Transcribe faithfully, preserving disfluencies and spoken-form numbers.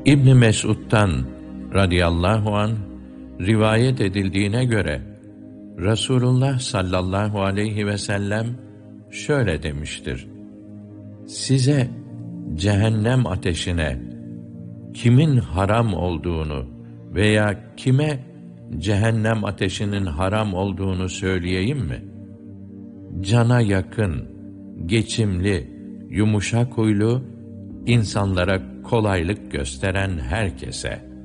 İbn Mesud'dan radıyallahu anh rivayet edildiğine göre Resulullah sallallahu aleyhi ve sellem şöyle demiştir: Size cehennem ateşine kimin haram olduğunu veya kime cehennem ateşinin haram olduğunu söyleyeyim mi? Cana yakın, geçimli, yumuşak huylu, insanlara kolaylık gösteren herkese.